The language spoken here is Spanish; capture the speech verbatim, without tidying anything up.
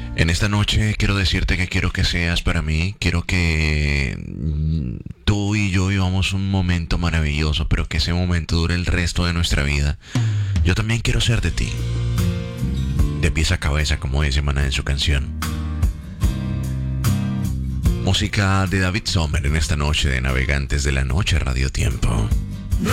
En esta noche quiero decirte que quiero que seas para mí, quiero que mm, tú y yo vivamos un momento maravilloso, pero que ese momento dure el resto de nuestra vida. Yo también quiero ser de ti, de pies a cabeza, como dice Maná en su canción. Música de David Sommer en esta noche de Navegantes de la Noche Radio Tiempo.